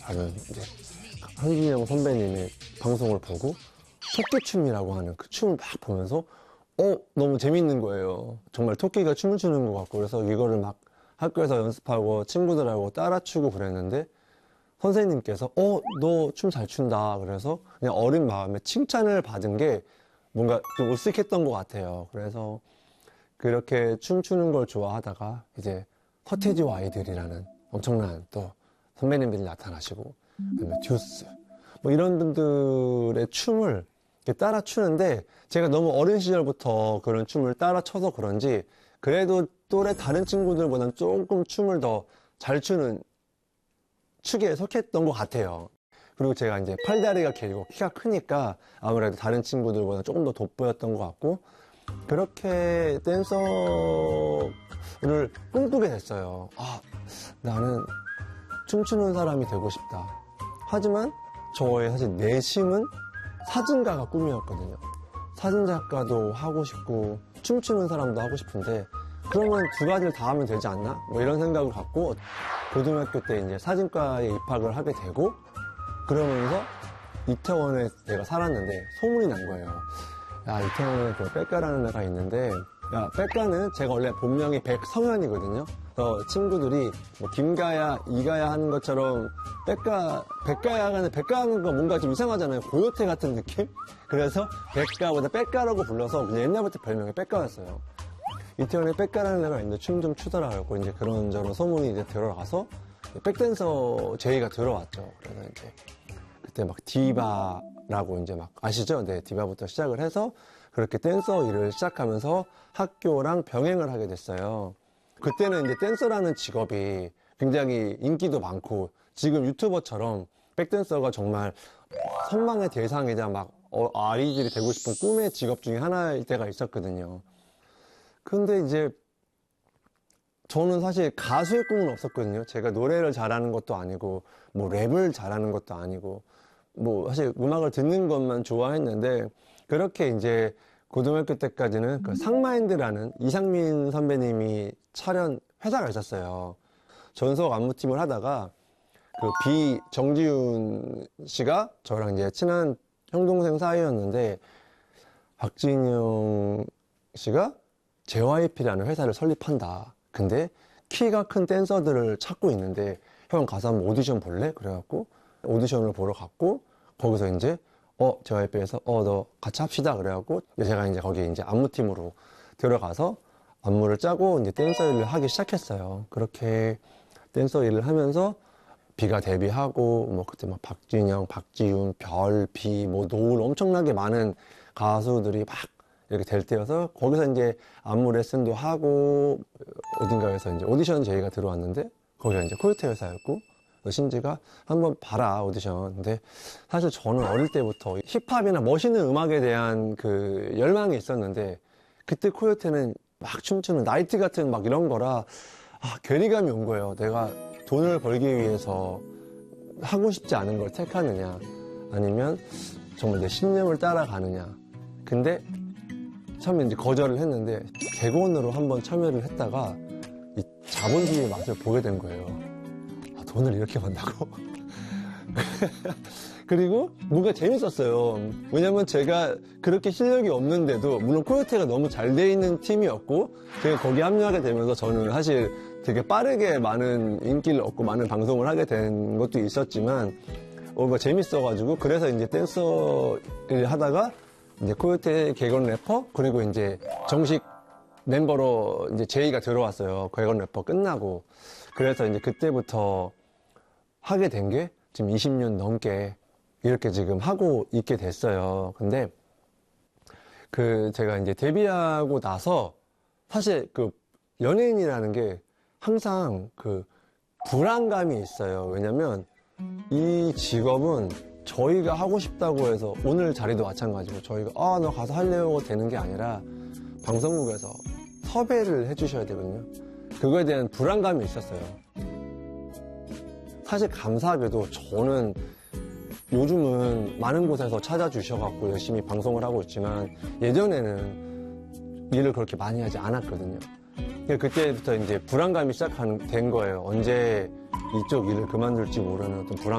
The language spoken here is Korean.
하는 이제 한준영 선배님의 방송을 보고 토끼춤이라고 하는 그 춤을 막 보면서 너무 재밌는 거예요. 정말 토끼가 춤을 추는 것 같고. 그래서 이거를 막 학교에서 연습하고 친구들하고 따라 추고 그랬는데 선생님께서 너 춤 잘 춘다. 그래서 그냥 어린 마음에 칭찬을 받은 게 뭔가 좀 으쓱했던 것 같아요. 그래서 그렇게 춤추는 걸 좋아하다가 이제 서태지와 아이들이라는 엄청난 또 선배님들이 나타나시고, 그다음에 듀스 뭐 이런 분들의 춤을 이렇게 따라 추는데 제가 너무 어린 시절부터 그런 춤을 따라 춰서 그런지 그래도 또래 다른 친구들보다는 조금 춤을 더 잘 추는 축에 속했던 것 같아요. 그리고 제가 이제 팔다리가 길고 키가 크니까 아무래도 다른 친구들보다 조금 더 돋보였던 것 같고, 그렇게 댄서를 꿈꾸게 됐어요. 나는 춤추는 사람이 되고 싶다. 하지만 저의 사실 내심은 사진가가 꿈이었거든요. 사진작가도 하고 싶고 춤추는 사람도 하고 싶은데 그러면 두 가지를 다 하면 되지 않나? 뭐 이런 생각을 갖고 고등학교 때 이제 사진과에 입학을 하게 되고, 그러면서 이태원에 내가 살았는데 소문이 난 거예요. 야, 이태원에 그 백가라는 애가 있는데, 야, 백가는 제가 원래 본명이 백성현이거든요. 그래서 친구들이 뭐 김가야, 이가야 하는 것처럼 백가야 하는 거 뭔가 좀 이상하잖아요. 고요태 같은 느낌? 그래서 백가보다 백가라고 불러서 그냥 옛날부터 별명이 백가였어요. 이태원에 백가라는 애가 있는데 춤 좀 추더라고. 이제 그런저런 소문이 이제 들어가서 백댄서 제의가 들어왔죠. 그래서 이제 그때 막 디바라고 이제 막 아시죠? 네, 디바부터 시작을 해서 그렇게 댄서 일을 시작하면서 학교랑 병행을 하게 됐어요. 그때는 이제 댄서라는 직업이 굉장히 인기도 많고 지금 유튜버처럼 백댄서가 정말 선망의 대상이자 막 아이들이 되고 싶은 꿈의 직업 중에 하나일 때가 있었거든요. 근데 이제 저는 사실 가수의 꿈은 없었거든요. 제가 노래를 잘하는 것도 아니고 뭐 랩을 잘하는 것도 아니고 뭐 사실 음악을 듣는 것만 좋아했는데, 그렇게 이제 고등학교 때까지는 그 상마인드라는 이상민 선배님이 차련 회사가 있었어요. 전속 안무팀을 하다가 그 정지훈 씨가 저랑 이제 친한 형 동생 사이였는데 박진영 씨가 JYP라는 회사를 설립한다. 근데 키가 큰 댄서들을 찾고 있는데 형 가서 한번 오디션 볼래? 그래갖고 오디션을 보러 갔고, 거기서 이제 JYP에서 너 같이 합시다. 그래갖고 제가 이제 거기 이제 안무팀으로 들어가서 안무를 짜고 이제 댄서 일을 하기 시작했어요. 그렇게 댄서 일을 하면서 비가 데뷔하고 뭐 그때 막 박진영, 박지훈, 별, 비, 뭐 노을 엄청나게 많은 가수들이 막 이렇게 될 때여서 거기서 이제 안무 레슨도 하고 어딘가에서 이제 오디션 제의가 들어왔는데 거기가 이제 코요태 회사였고, 신지가 한번 봐라 오디션. 근데 사실 저는 어릴 때부터 힙합이나 멋있는 음악에 대한 그 열망이 있었는데 그때 코요태는 막 춤추는 나이트 같은 막 이런 거라 괴리감이 온 거예요. 내가 돈을 벌기 위해서 하고 싶지 않은 걸 택하느냐 아니면 정말 내 신념을 따라가느냐. 근데 처음에 이제 거절을 했는데 객원으로 한번 참여를 했다가 이 자본주의의 맛을 보게 된 거예요. 돈을 이렇게 번다고? 그리고 뭔가 재밌었어요. 왜냐면 제가 그렇게 실력이 없는데도, 물론 코요태가 너무 잘 돼 있는 팀이었고 제가 거기 합류하게 되면서 저는 사실 되게 빠르게 많은 인기를 얻고 많은 방송을 하게 된 것도 있었지만 뭔가 재밌어가지고, 그래서 이제 댄서를 하다가 이제 코요태 객원 래퍼, 그리고 이제 정식 멤버로 이제 제의가 들어왔어요. 객원 래퍼 끝나고. 그래서 이제 그때부터 하게 된 게 지금 20년 넘게 이렇게 지금 하고 있게 됐어요. 근데 제가 이제 데뷔하고 나서 사실 그 연예인이라는 게 항상 그 불안감이 있어요. 왜냐면 이 직업은 저희가 하고 싶다고 해서, 오늘 자리도 마찬가지고 저희가 너 가서 하려고 되는 게 아니라 방송국에서 섭외를 해주셔야 되거든요. 그거에 대한 불안감이 있었어요. 사실 감사하게도 저는 요즘은 많은 곳에서 찾아주셔갖고 열심히 방송을 하고 있지만 예전에는 일을 그렇게 많이 하지 않았거든요. 그때부터 이제 불안감이 된 거예요. 언제 이쪽 일을 그만둘지 모르는 어떤 불안